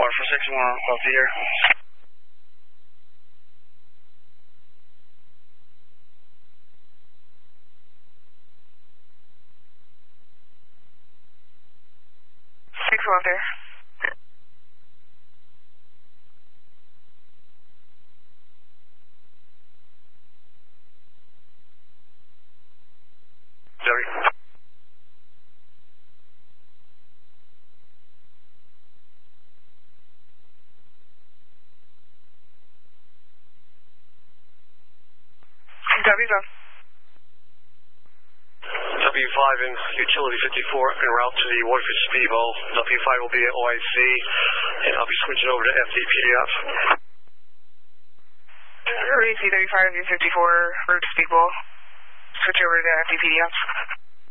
for 61, copy here. There. Sorry. W's on. W5 in utility 54 en route to the Waterford Speedball. W5 will be at OIC, and I'll be switching over to FDPDF. OIC W5 in 54 route to Speedball. Switch over to FDPDF.